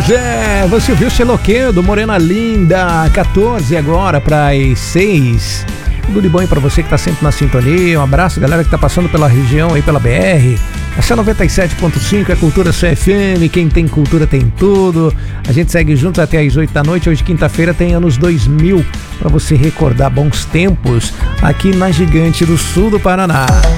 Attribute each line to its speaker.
Speaker 1: Você ouviu Xeloquê do Morena Linda, 14 agora para as 6. Tudo de bom aí pra você que tá sempre na sintonia. Um abraço, galera que tá passando pela região aí, pela BR. Essa 97.5 é Cultura CFM, quem tem cultura tem tudo. A gente segue juntos até as 8 da noite. Hoje, quinta-feira, tem anos 2000, pra você recordar bons tempos aqui na Gigante do Sul do Paraná.